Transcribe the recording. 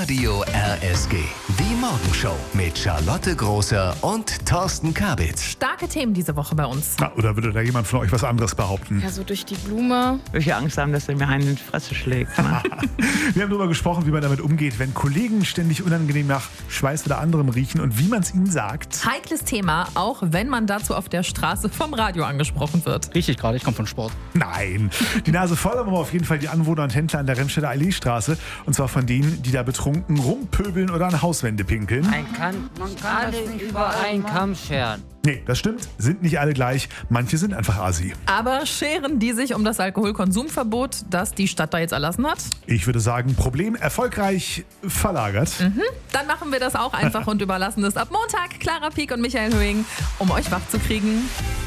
Radio RSG. Die Morgenshow mit Charlotte Großer und Thorsten Kabitz. Starke Themen diese Woche bei uns. Na, oder würde da jemand von euch was anderes behaupten? Ja, so durch die Blume. Weil ich Angst haben, dass er mir einen in die Fresse schlägt. Ne? Wir haben darüber gesprochen, wie man damit umgeht, wenn Kollegen ständig unangenehm nach Schweiß oder anderem riechen und wie man es ihnen sagt. Heikles Thema, auch wenn man dazu auf der Straße vom Radio angesprochen wird. Richtig gerade, ich komme von Sport. Nein, die Nase voll haben aber auf jeden Fall die Anwohner und Händler an der Remscheider Alleestraße. Und zwar von denen, die da betrunken rumpöbeln oder an Hauswände pinkeln. Man kann alle über einen Kamm scheren. Nee, das stimmt, sind nicht alle gleich. Manche sind einfach assi. Aber scheren die sich um das Alkoholkonsumverbot, das die Stadt da jetzt erlassen hat? Ich würde sagen, Problem erfolgreich verlagert. Dann machen wir das auch einfach und überlassen es ab Montag Clara Pieck und Michael Höhing, um euch wach zu kriegen.